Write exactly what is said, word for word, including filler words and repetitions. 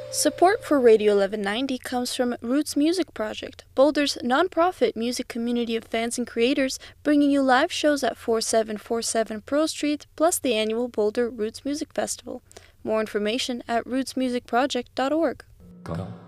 Support for Radio eleven ninety comes from Roots Music Project, Boulder's nonprofit music community of fans and creators, bringing you live shows at forty-seven forty-seven Pearl Street, plus the annual Boulder Roots Music Festival. More information at roots music project dot org. Come.